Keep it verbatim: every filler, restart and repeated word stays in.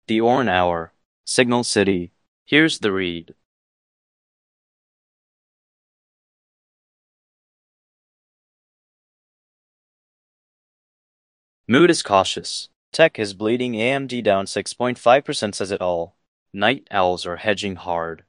The Orin Hour, Signal City. Here's the read. Mood is cautious. Tech is bleeding A M D down six point five percent says it all. Night owls are hedging hard.